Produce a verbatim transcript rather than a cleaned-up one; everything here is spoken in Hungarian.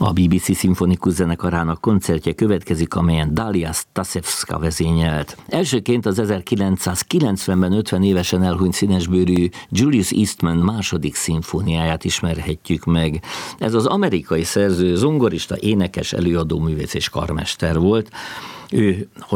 A bé bé cé szimfonikus zenekarának koncertje következik, amelyen Dalia Stasevska vezényelt. Elsőként az ezerkilencszázkilencvenben ötven évesen elhunyt színesbőrű Julius Eastman második szimfóniáját ismerhetjük meg. Ez az amerikai szerző zongorista, énekes, előadó, művész és karmester volt. Ő